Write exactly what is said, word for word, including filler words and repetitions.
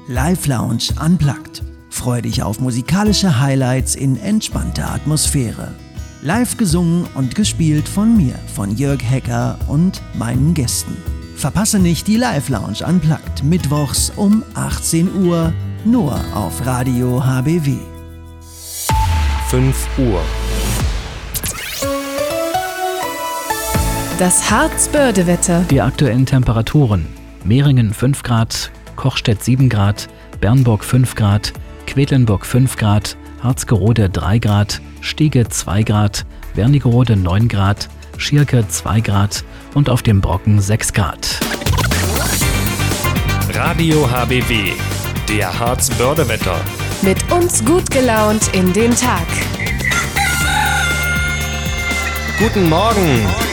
Live Lounge Unplugged. Freu dich auf musikalische Highlights in entspannter Atmosphäre. Live gesungen und gespielt von mir, von Jörg Hecker und meinen Gästen. Verpasse nicht die Live Lounge Unplugged mittwochs um achtzehn Uhr nur auf Radio H B W. fünf Uhr. Das Harz-Börde-Wetter. Die aktuellen Temperaturen: Mehringen fünf Grad, Kochstedt sieben Grad, Bernburg fünf Grad, Quedlinburg fünf Grad, Harzgerode drei Grad, Stiege zwei Grad, Wernigerode neun Grad, Schierke zwei Grad und auf dem Brocken sechs Grad. Radio H B W, der Harz-Börde-Wetter. Mit uns gut gelaunt in den Tag. Guten Morgen!